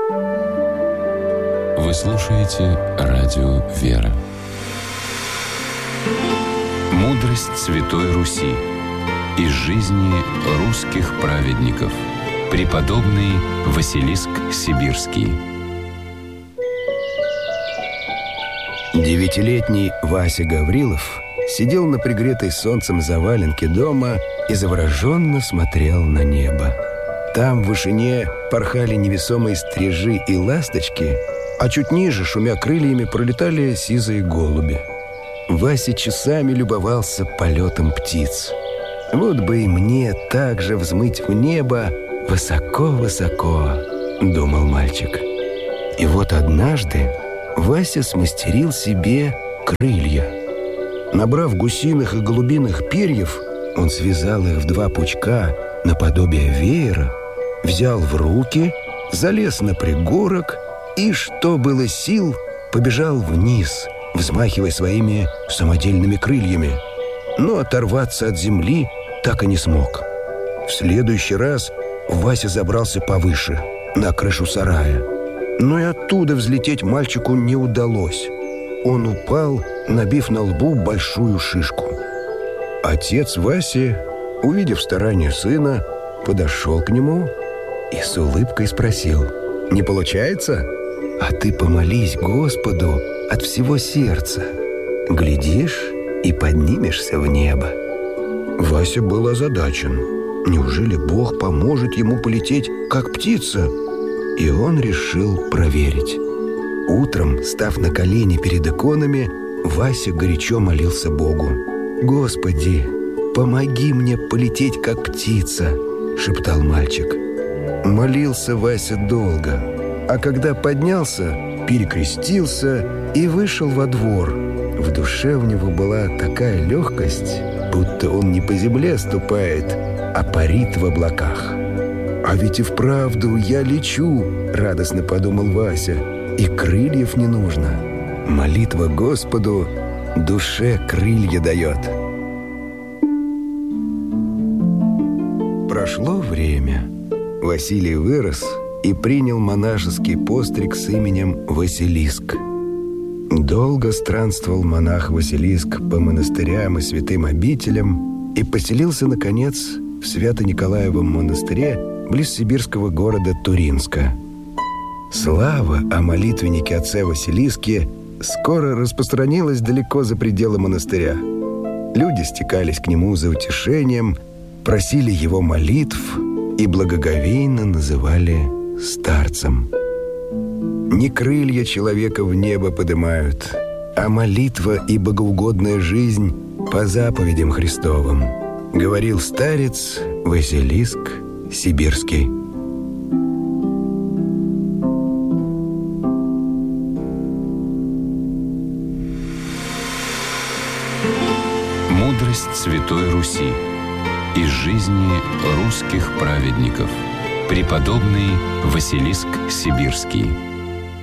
Вы слушаете радио «Вера». Мудрость Святой Руси из жизни русских праведников. Преподобный Василиск Сибирский. 9-летний Вася Гаврилов сидел на пригретой солнцем заваленке дома и завороженно смотрел на небо. Там в вышине порхали невесомые стрижи и ласточки, а чуть ниже, шумя крыльями, пролетали сизые голуби. Вася часами любовался полетом птиц. «Вот бы и мне так же взмыть в небо высоко-высоко», — думал мальчик. И вот однажды Вася смастерил себе крылья. Набрав гусиных и голубиных перьев, он связал их в 2 пучка наподобие веера, взял в руки, залез на пригорок и, что было сил, побежал вниз, взмахивая своими самодельными крыльями. Но оторваться от земли так и не смог. В следующий раз Вася забрался повыше, на крышу сарая. Но и оттуда взлететь мальчику не удалось. Он упал, набив на лбу большую шишку. Отец Васи, увидев старания сына, подошел к нему и с улыбкой спросил: «Не получается? А ты помолись Господу от всего сердца. Глядишь, и поднимешься в небо». Вася был озадачен. Неужели Бог поможет ему полететь, как птица? И он решил проверить. Утром, став на колени перед иконами, Вася горячо молился Богу. «Господи, помоги мне полететь, как птица», — шептал мальчик. Молился Вася долго, а когда поднялся, перекрестился и вышел во двор. В душе у него была такая легкость, будто он не по земле ступает, а парит в облаках. «А ведь и вправду я лечу», — радостно подумал Вася, — «и крыльев не нужно. Молитва Господу душе крылья дает». Прошло время. Василий вырос и принял монашеский постриг с именем Василиск. Долго странствовал монах Василиск по монастырям и святым обителям и поселился, наконец, в Свято-Николаевом монастыре близ сибирского города Туринска. Слава о молитвеннике отце Василиске скоро распространилась далеко за пределы монастыря. Люди стекались к нему за утешением, просили его молитв и благоговейно называли старцем. Не крылья человека в небо подымают, а молитва и богоугодная жизнь по заповедям Христовым, говорил старец Василиск Сибирский. Мудрость Святой Руси из жизни русских праведников. Преподобный Василиск Сибирский.